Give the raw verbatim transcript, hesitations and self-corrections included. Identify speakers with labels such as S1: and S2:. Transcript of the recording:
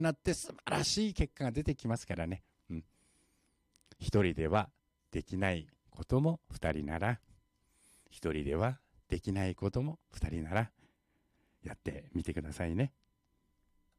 S1: なって素晴らしい結果が出てきますからね。うん。一人ではできないことも二人なら、一人ではできないことも二人なら、やってみてくださいね。